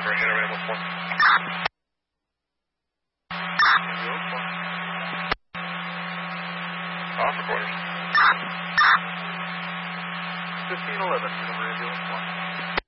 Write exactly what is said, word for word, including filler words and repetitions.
Bring in ambulance one. Ambulance one. Off recorders. fifteen eleven, number ambulance one.